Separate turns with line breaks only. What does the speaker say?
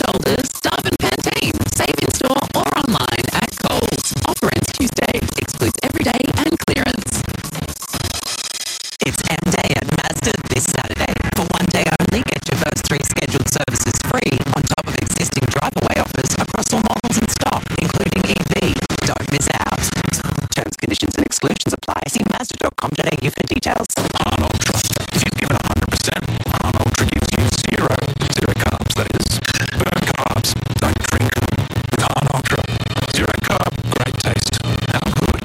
shoulders, Dove and Pantene. Save in store or online at Coles. Offer ends Tuesday. Excludes everyday and clearance.
It's M Day at Mazda this Saturday. For one day only, get your first 3 scheduled services free on top of existing drive-away offers across all models in stock, including EV. Don't miss out. Terms, conditions and exclusions apply. See Mazda.com.au for details.